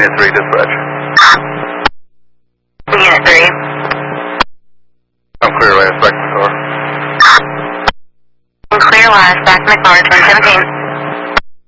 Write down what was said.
Unit 3 dispatch. Unit 3. I'm clear last back to the door. Clear last back to McLaurin, 2017.